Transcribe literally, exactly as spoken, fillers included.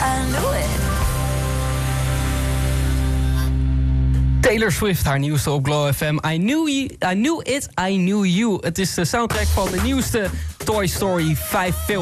I knew it. Taylor Swift, haar nieuwste op Glow F M. I knew, you, I knew it, I knew you. Het is de soundtrack van de nieuwste Toy Story vijf film.